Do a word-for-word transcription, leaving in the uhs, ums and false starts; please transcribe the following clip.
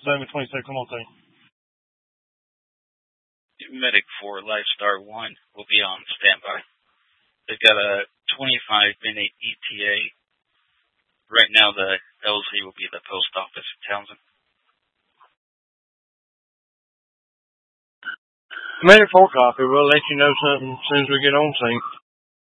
November twenty-sixth, come on, thing. Medic for Lifestar one will be on standby. They've got a twenty-five minute E T A. Right now, the L Z will be the post office in Townsend. Medic four copy. We'll let you know something as soon as we get on scene.